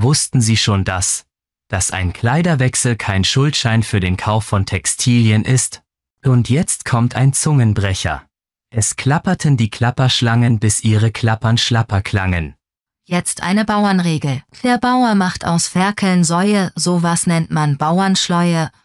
Wussten Sie schon dass ein Kleiderwechsel kein Schuldschein für den Kauf von Textilien ist? Und jetzt kommt ein Zungenbrecher. Es klapperten die Klapperschlangen, bis ihre Klappern schlapper klangen. Jetzt eine Bauernregel. Der Bauer macht aus Ferkeln Säue, sowas nennt man Bauernschleue.